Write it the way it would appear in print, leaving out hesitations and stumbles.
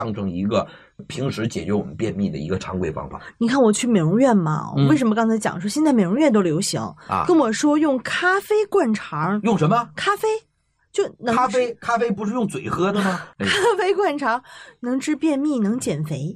当成一个平时解决我们便秘的一个常规方法。 你看我去美容院嘛，为什么刚才讲说现在美容院都流行啊？ 跟我说用咖啡灌肠， 用什么？ 咖啡。就能咖啡不是用嘴喝的吗？ 咖啡灌肠能治便秘，能减肥。